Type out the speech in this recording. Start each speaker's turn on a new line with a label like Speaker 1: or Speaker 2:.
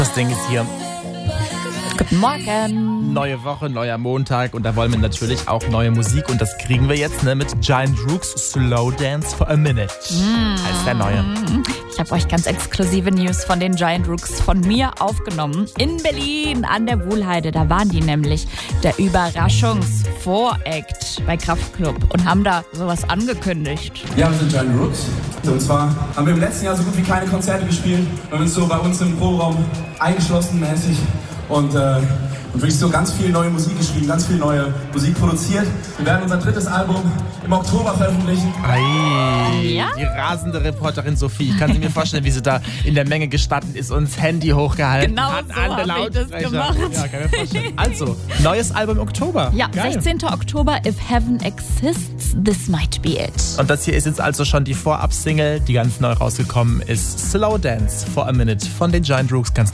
Speaker 1: Das Ding ist hier.
Speaker 2: Guten Morgen.
Speaker 1: Neue Woche, neuer Montag und da wollen wir natürlich auch neue Musik und das kriegen wir jetzt mit Giant Rooks Slow Dance for a Minute. Heißt der neue.
Speaker 2: Ich habe euch ganz exklusive News von den Giant Rooks von mir aufgenommen. In Berlin an der Wuhlheide, da waren die nämlich der Überraschungsvoract bei Kraftklub und haben da sowas angekündigt.
Speaker 3: Ja, wir sind Giant Rooks. Und zwar haben wir im letzten Jahr so gut wie keine Konzerte gespielt. Wir haben uns so bei uns im Proberaum eingeschlossen mäßig und wirklich so ganz viel neue Musik geschrieben, ganz viel neue Musik produziert. Wir werden unser drittes Album im Oktober veröffentlichen.
Speaker 2: Ja?
Speaker 1: Die rasende Reporterin Sophie. Ich kann sie mir vorstellen, wie sie da in der Menge gestanden ist und das Handy hochgehalten
Speaker 2: Genau
Speaker 1: hat
Speaker 2: so
Speaker 1: an der
Speaker 2: habe ich das
Speaker 1: Lautsprecher.
Speaker 2: gemacht.
Speaker 1: Ja, kann ich mir vorstellen. Also, neues Album im Oktober.
Speaker 2: Ja,
Speaker 1: Geil.
Speaker 2: 16. Oktober, If Heaven Exists, This Might Be It.
Speaker 1: Und das hier ist jetzt also schon die Vorab-Single, die ganz neu rausgekommen ist. Slow Dance for a Minute von den Giant Rooks. Ganz